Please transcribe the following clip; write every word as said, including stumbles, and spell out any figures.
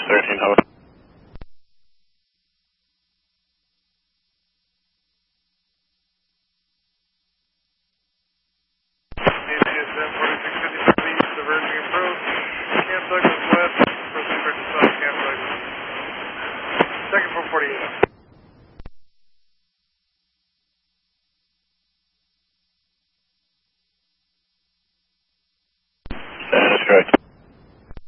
thirteen, over. A T S M forty-six fifty-five east, diverging approach. Camp Douglas west, proceed to south, Camp Douglas. Second four forty-eight.